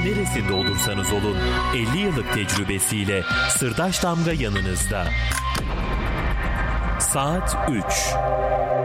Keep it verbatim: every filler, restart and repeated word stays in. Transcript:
dünyanın neresinde olursanız olun elli yıllık tecrübesiyle Sırdaş Damga yanınızda. Saat üç.